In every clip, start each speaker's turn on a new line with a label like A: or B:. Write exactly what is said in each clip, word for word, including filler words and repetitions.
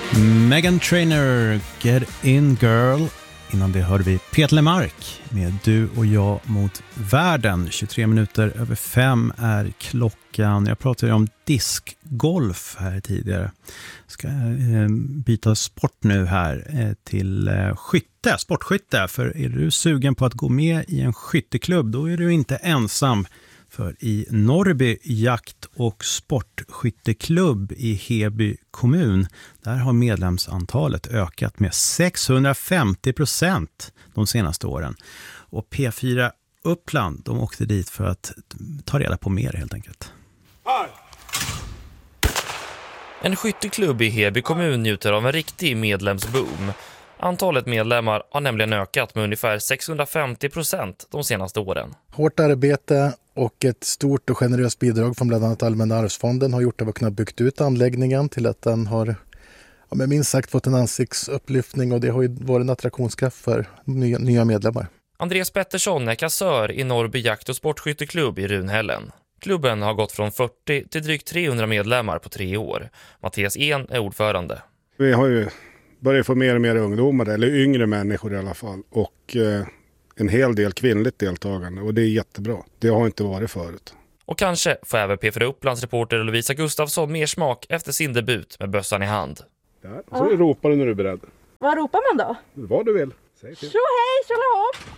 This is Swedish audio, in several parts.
A: Meghan Trainor, Get In Girl. Innan det hörde vi Peter Lemark med Du och jag mot världen. tjugotre minuter över fem är klockan. Jag pratade om diskgolf här tidigare. Ska eh, byta sport nu här eh, till eh, skytte, sportskytte. För är du sugen på att gå med i en skytteklubb, då är du inte ensam. För i Norrby jakt- och sportskytteklubb i Heby kommun, där har medlemsantalet ökat med sexhundrafemtio procent de senaste åren. Och P fyra Uppland, de åkte dit för att ta reda på mer helt enkelt.
B: En skytteklubb i Heby kommun njuter av en riktig medlemsboom. Antalet medlemmar har nämligen ökat med ungefär sexhundrafemtio procent de senaste åren.
C: Hårt arbete och ett stort och generöst bidrag från bland annat Allmänna arvsfonden har gjort att vi har kunnat byggt ut anläggningen till att den har, ja, men minst sagt fått en ansiktsuppliftning, och det har ju varit en attraktionskraft för nya, nya medlemmar.
B: Andreas Pettersson är kassör i Norrby jakt- och sportskytteklubb i Runhällen. Klubben har gått från fyrtio till drygt trehundra medlemmar på tre år. Mattias En är ordförande.
D: Vi har ju börjat få mer och mer ungdomar, eller yngre människor i alla fall, och eh, en hel del kvinnligt deltagande, och det är jättebra. Det har inte varit förut.
B: Och kanske får även P fyra Upplands reporter Lovisa Gustafsson mer smak efter sin debut med bössan i hand.
D: Där, och så ja. Ropar du när du är beredd.
E: Vad ropar man då?
D: Vad du vill. Säg till.
E: Tjo hej, tjolahopp!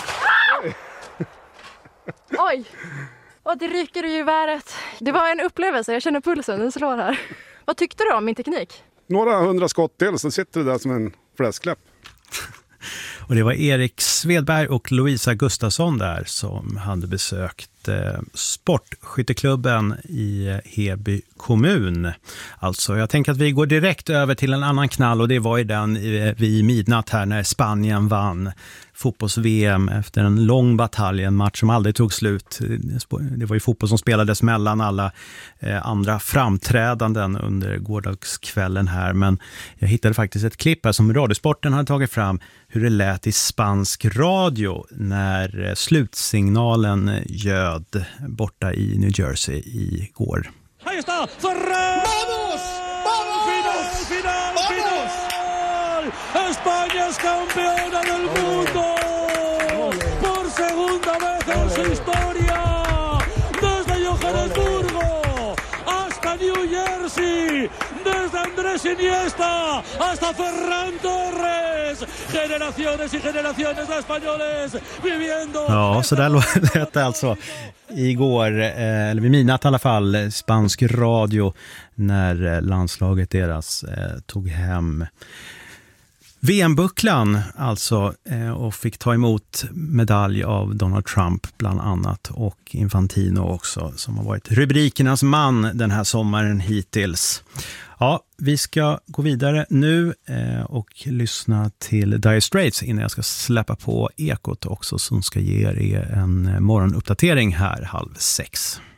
E: Ah! Oj! Och det ryker i geväret. Det var en upplevelse, jag känner pulsen, den slår här. Vad tyckte du om min teknik?
D: Några hundra skott till, så sitter du där som en fläskläpp.
A: Och det var Erik Svedberg och Lovisa Gustafsson där som hade besökt eh, sportskytteklubben i Heby kommun. Alltså, jag tänker att vi går direkt över till en annan knall, och det var ju den eh, vid midnatt här när Spanien vann fotbolls-V M efter en lång batalj, en match som aldrig tog slut. Det var ju fotboll som spelades mellan alla eh, andra framträdanden under gårdagskvällen här, men jag hittade faktiskt ett klipp här som Radiosporten hade tagit fram, hur det lät i spansk radio när eh, slutsignalen göd borta i New Jersey igår.
F: Ahí está, Ferrer! ¡Vamos! ¡Vamos! ¡Final, final, ¡Vamos! Final! ¡España es campeona del mundo! ¡Por segunda vez en su historia! Desde Johannesburgo hasta New Jersey, desde Andrés Iniesta hasta Ferran Torres. Generaciones y generaciones de españoles viviendo...
A: Ja, så där lät det alltså igår, eller vid midnatt i alla fall, spansk radio när landslaget deras eh, tog hem V M-bucklan alltså, eh, och fick ta emot medalj av Donald Trump bland annat, och Infantino också, som har varit rubrikernas man den här sommaren hittills. Ja, vi ska gå vidare nu eh, och lyssna till Dire Straits innan jag ska släppa på Ekot också, som ska ge er en morgonuppdatering här halv sex.